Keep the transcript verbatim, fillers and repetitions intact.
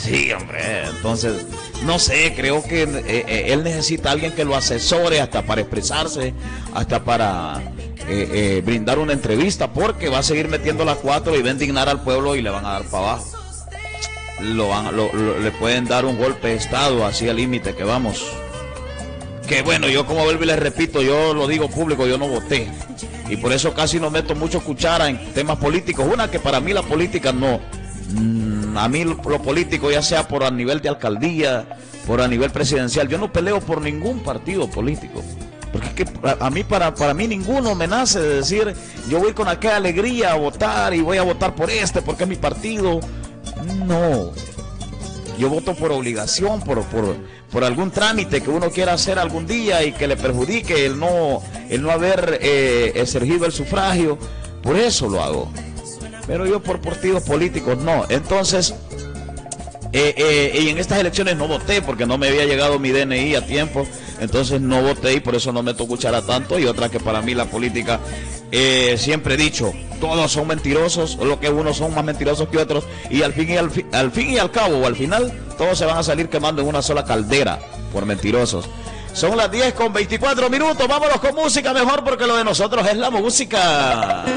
Sí, hombre, entonces, no sé, creo que eh, eh, él necesita a alguien que lo asesore hasta para expresarse, hasta para eh, eh, brindar una entrevista, porque va a seguir metiendo las cuatro y va a indignar al pueblo y le van a dar para abajo. Lo van, lo, lo, le pueden dar un golpe de estado así al límite que vamos. Que bueno, yo como vuelvo y les repito, yo lo digo público, yo no voté. Y por eso casi no meto mucho cuchara en temas políticos. Una, que para mí la política no... A mí lo, lo político, ya sea por a nivel de alcaldía, por a nivel presidencial, yo no peleo por ningún partido político. Porque es que a, a mí, para, para mí ninguno me nace de decir, yo voy con aquella alegría a votar y voy a votar por este porque es mi partido. No. Yo voto por obligación, por, por, por algún trámite que uno quiera hacer algún día y que le perjudique el no, el no haber eh, ejercido el sufragio. Por eso lo hago. Pero yo por partidos políticos no. Entonces, eh, eh, y en estas elecciones no voté porque no me había llegado mi D N I a tiempo. Entonces no voté y por eso no me tocó escuchar tanto. Y otra, que para mí la política, eh, siempre he dicho, todos son mentirosos, o lo que unos son más mentirosos que otros. Y al fin y al, fi, al fin y al cabo, o al final, todos se van a salir quemando en una sola caldera por mentirosos. Son las diez con veinticuatro minutos. Vámonos con música mejor, porque lo de nosotros es la música.